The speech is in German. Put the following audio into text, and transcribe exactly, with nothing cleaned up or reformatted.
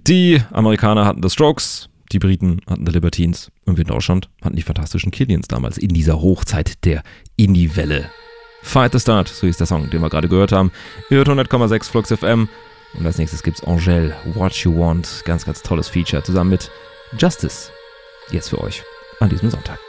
Die Amerikaner hatten The Strokes, die Briten hatten The Libertines und wir in Deutschland hatten die fantastischen Killians damals in dieser Hochzeit der Indie-Welle. Fight the Start, so hieß der Song, den wir gerade gehört haben. Ihr hört hundert Komma sechs Flux F M und als nächstes gibt's Angèle, What You Want, ganz, ganz tolles Feature zusammen mit Justice. Jetzt für euch an diesem Sonntag.